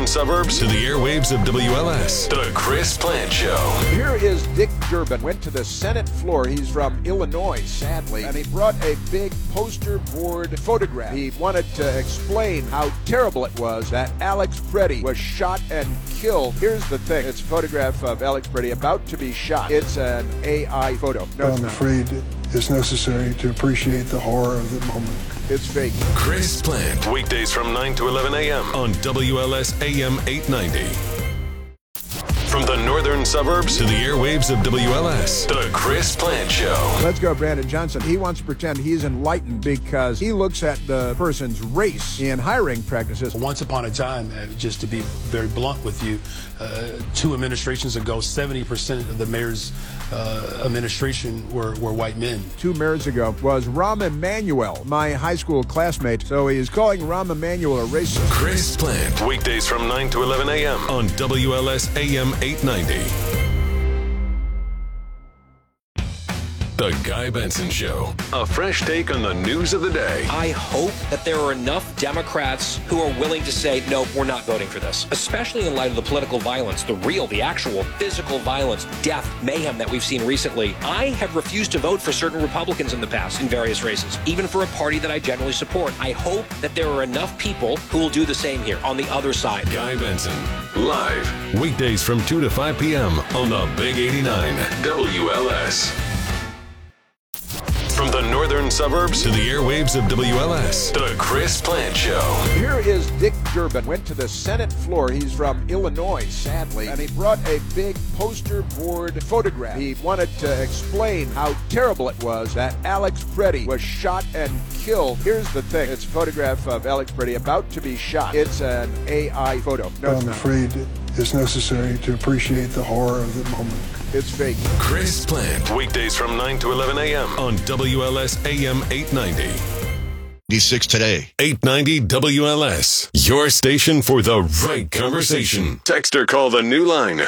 suburbs to the airwaves of WLS. The Chris Plant Show. Here is Dick Durbin. Went to the Senate floor. He's from Illinois, sadly, and he brought a big poster board photograph. He wanted to explain how terrible it was that Alex Preddy was shot and killed. Here's the thing. It's a photograph of Alex Preddy about to be shot. It's an AI photo. No, I'm afraid it's necessary to appreciate the horror of the moment. It's fake. Chris Plant. Weekdays from 9 to 11 a.m. on WLS AM 890. From the northern suburbs to the airwaves of WLS. The Chris Plant Show. Let's go, Brandon Johnson. He wants to pretend he's enlightened because he looks at the person's race in hiring practices. Once upon a time, just to be very blunt with you, 2 administrations ago, 70% of the mayor's administration were white men. 2 mayors ago was Rahm Emanuel, my high school classmate. So he's calling Rahm Emanuel a racist. Chris Plant. Weekdays from 9 to 11 a.m. on WLS AM 890. The Guy Benson Show. A fresh take on the news of the day. I hope that there are enough Democrats who are willing to say, no, we're not voting for this, especially in light of the political violence, the actual physical violence, death, mayhem that we've seen recently. I have refused to vote for certain Republicans in the past in various races, even for a party that I generally support. I hope that there are enough people who will do the same here on the other side. Guy Benson, live, weekdays from 2 to 5 p.m. on the Big 89 WLS. From the northern suburbs to the airwaves of WLS. The Chris Plant Show. Here is Dick Durbin. Went to the Senate floor. He's from Illinois, sadly, and he brought a big poster board photograph. He wanted to explain how terrible it was that Alex Preddy was shot and killed. Here's the thing. It's a photograph of Alex Preddy about to be shot. It's an AI photo. No, I'm afraid it's necessary to appreciate the horror of the moment. It's fake. Chris Plant. Weekdays from 9 to 11 a.m. on WLS AM 890. 86 today. 890 WLS. Your station for the right conversation. Text or call the new line.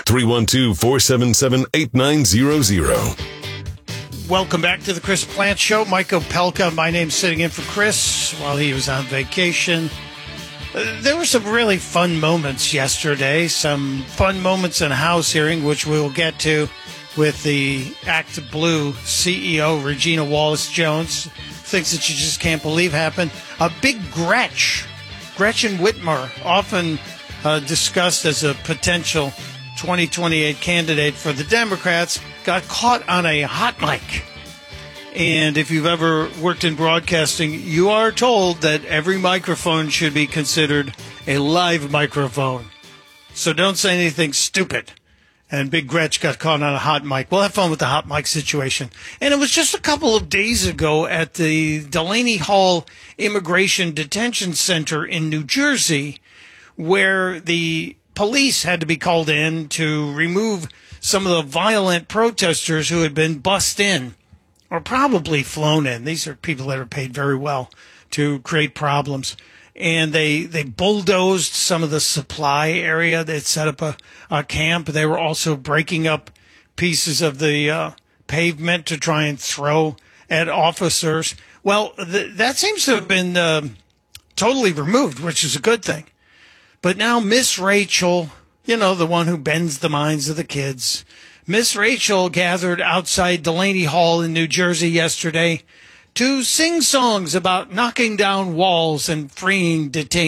312-477-8900. Welcome back to the Chris Plant Show. Mike Opelka, my name's sitting in for Chris while he was on vacation. There were some really fun moments yesterday, some fun moments in a House hearing, which we will get to with the Act Blue CEO, Regina Wallace-Jones. Things that you just can't believe happened. A big Gretchen Whitmer, often discussed as a potential 2028 candidate for the Democrats, got caught on a hot mic. And if you've ever worked in broadcasting, you are told that every microphone should be considered a live microphone. So don't say anything stupid. And Big Gretch got caught on a hot mic. We'll have fun with the hot mic situation. And it was just a couple of days ago at the Delaney Hall Immigration Detention Center in New Jersey, where the police had to be called in to remove some of the violent protesters who had been bussed in. Or probably flown in. These are people that are paid very well to create problems. And they bulldozed some of the supply area. They'd set up a camp. They were also breaking up pieces of the pavement to try and throw at officers. Well, that seems to have been totally removed, which is a good thing. But now Miss Rachel, you know, the one who bends the minds of the kids, Miss Rachel gathered outside Delaney Hall in New Jersey yesterday to sing songs about knocking down walls and freeing detainees.